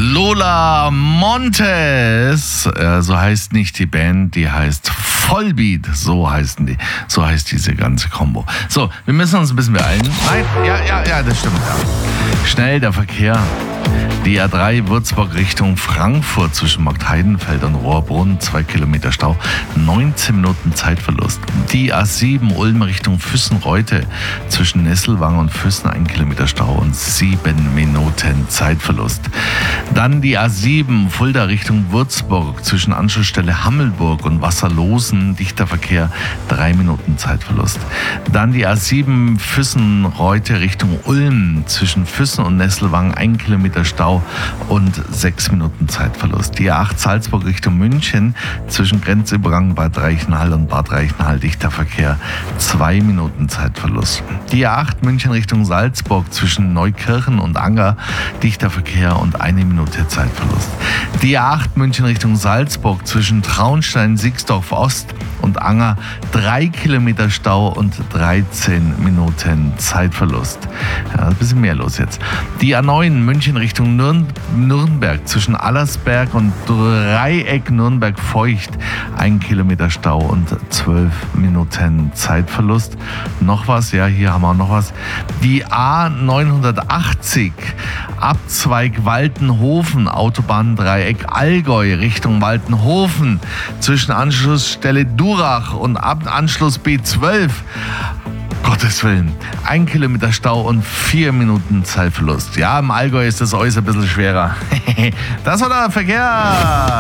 Lola Montes, so heißt nicht die Band, die heißt Vollbeat, so heißt diese ganze Kombo. So, wir müssen uns ein bisschen beeilen. Nein, ja, das stimmt, ja. Schnell der Verkehr. Die A3 Würzburg Richtung Frankfurt zwischen Marktheidenfeld und Rohrbrunn, 2 Kilometer Stau, 19 Minuten Zeitverlust. Die A7 Ulm Richtung Füssen-Reute zwischen Nesselwang und Füssen, 1 Kilometer Stau und 7 Minuten Zeitverlust. Dann die A7 Fulda Richtung Würzburg zwischen Anschlussstelle Hammelburg und Wasserlosen, dichter Verkehr, 3 Minuten Zeitverlust. Dann die A7 Füssen-Reute Richtung Ulm zwischen Füssen und Nesselwang, 1 Kilometer Stau und 6 Minuten Zeitverlust. Die A8 Salzburg Richtung München zwischen Grenzübergang Bad Reichenhall und Bad Reichenhall, dichter Verkehr, 2 Minuten Zeitverlust. Die A8 München Richtung Salzburg zwischen Neukirchen und Anger, dichter Verkehr und 1 Minute Zeitverlust. Die A8 München Richtung Salzburg zwischen Traunstein, Sixdorf Ost und Anger, 3 Kilometer Stau und 13 Minuten Zeitverlust. Ja, ein bisschen mehr los jetzt. Die A9 München Richtung Nürnberg zwischen Allersberg und Dreieck Nürnberg-Feucht, 1 Kilometer Stau und 12 Minuten Zeitverlust. Noch was? Ja, hier haben wir noch was. Die A980 Abzweig Waltenhofen, Autobahndreieck Allgäu Richtung Waltenhofen zwischen Anschlussstelle Durach und Anschluss B12. Gottes Willen. 1 Kilometer Stau und 4 Minuten Zeitverlust. Ja, im Allgäu ist das alles ein bisschen schwerer. Das war der Verkehr.